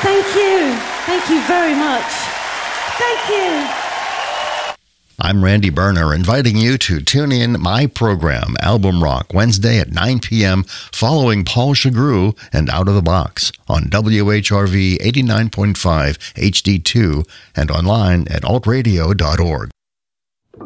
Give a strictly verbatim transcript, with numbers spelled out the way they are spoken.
Thank you. Thank you very much. Thank you. I'm Randy Berner, inviting you to tune in my program, Album Rock, Wednesday at nine p.m., following Paul Chagru and Out of the Box on W H R V eighty-nine point five H D two and online at alt radio dot org.